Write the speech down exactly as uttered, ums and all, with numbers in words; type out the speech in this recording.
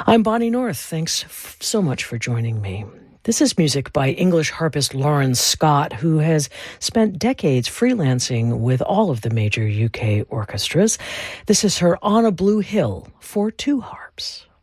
I'm Bonnie North. Thanks f- so much for joining me. This is music by English harpist Lauren Scott, who has spent decades freelancing with all of the major U K orchestras. This is her On a Blue Hill for two harps.